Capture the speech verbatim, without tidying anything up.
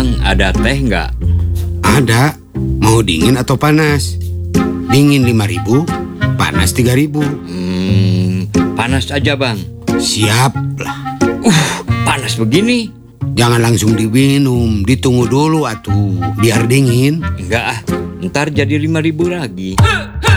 Bang, ada teh nggak? Ada. Mau dingin atau panas? Dingin lima ribu, panas tiga ribu. Hmm, panas aja Bang. Siap lah. Uh, panas begini. Jangan langsung diminum, ditunggu dulu atuh, biar dingin. Enggak ah, ntar jadi lima ribu lagi.